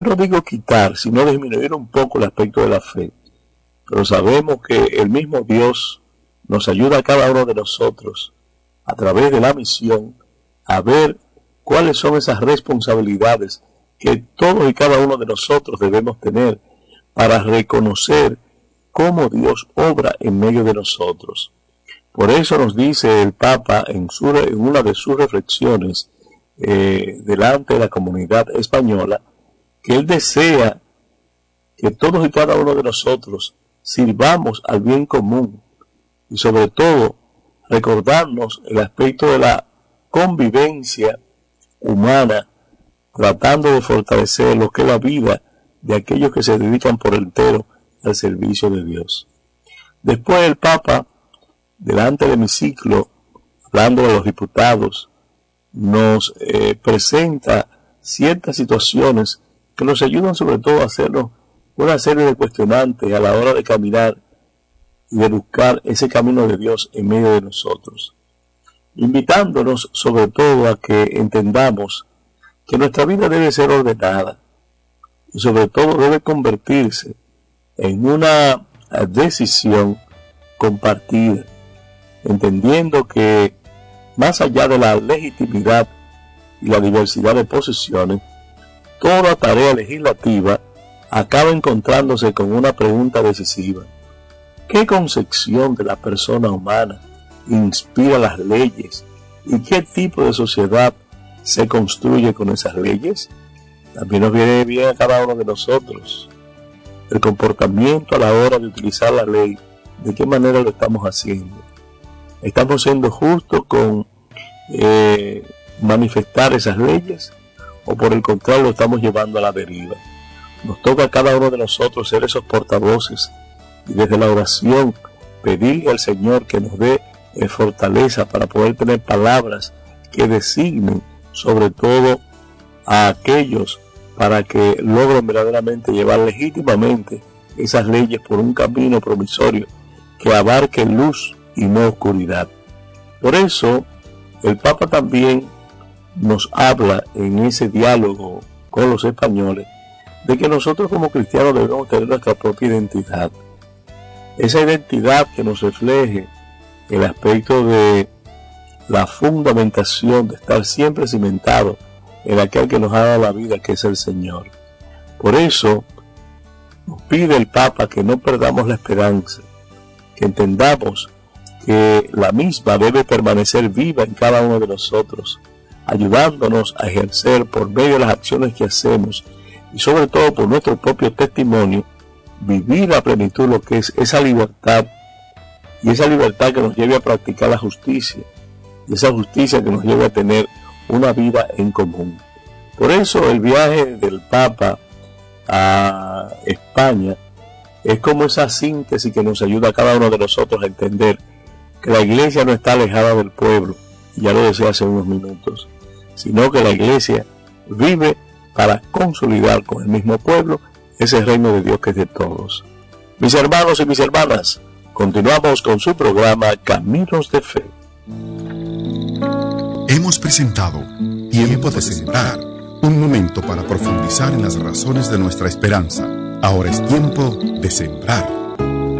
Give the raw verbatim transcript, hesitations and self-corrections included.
no digo quitar, sino disminuir un poco el aspecto de la fe. Pero sabemos que el mismo Dios nos ayuda a cada uno de nosotros, a través de la misión, a ver cuáles son esas responsabilidades que todos y cada uno de nosotros debemos tener para reconocer cómo Dios obra en medio de nosotros. Por eso nos dice el Papa en, su, en una de sus reflexiones eh, delante de la comunidad española, que él desea que todos y cada uno de nosotros sirvamos al bien común y sobre todo recordarnos el aspecto de la convivencia humana, tratando de fortalecer lo que es la vida de aquellos que se dedican por entero al servicio de Dios. Después el Papa, delante del hemiciclo, hablando de los diputados, nos eh, presenta ciertas situaciones que nos ayudan sobre todo a hacernos una serie de cuestionantes a la hora de caminar y de buscar ese camino de Dios en medio de nosotros, invitándonos sobre todo a que entendamos que nuestra vida debe ser ordenada y sobre todo debe convertirse en una decisión compartida, entendiendo que más allá de la legitimidad y la diversidad de posiciones, toda tarea legislativa acaba encontrándose con una pregunta decisiva: ¿qué concepción de la persona humana inspira las leyes y qué tipo de sociedad se construye con esas leyes? También nos viene bien a cada uno de nosotros el comportamiento a la hora de utilizar la ley. ¿De qué manera lo estamos haciendo? ¿Estamos siendo justos con eh, manifestar esas leyes? ¿O por el contrario lo estamos llevando a la deriva? Nos toca a cada uno de nosotros ser esos portavoces y desde la oración pedirle al Señor que nos dé eh, fortaleza para poder tener palabras que designen sobre todo a aquellos para que logren verdaderamente llevar legítimamente esas leyes por un camino promisorio que abarque luz y no oscuridad. Por eso el Papa también nos habla en ese diálogo con los españoles de que nosotros como cristianos debemos tener nuestra propia identidad, esa identidad que nos refleje el aspecto de la fundamentación de estar siempre cimentado en aquel que nos ha dado la vida, que es el Señor. Por eso nos pide el Papa que no perdamos la esperanza, que entendamos que la misma debe permanecer viva en cada uno de nosotros, ayudándonos a ejercer por medio de las acciones que hacemos y sobre todo por nuestro propio testimonio, vivir a plenitud lo que es esa libertad, y esa libertad que nos lleve a practicar la justicia, y esa justicia que nos lleve a tener una vida en común. Por eso el viaje del Papa a España es como esa síntesis que nos ayuda a cada uno de nosotros a entender que la iglesia no está alejada del pueblo, ya lo decía hace unos minutos, sino que la iglesia vive para consolidar con el mismo pueblo ese reino de Dios que es de todos. Mis hermanos y mis hermanas, continuamos con su programa Caminos de Fe. Hemos presentado Tiempo de Sembrar, un momento para profundizar en las razones de nuestra esperanza. Ahora es tiempo de sembrar.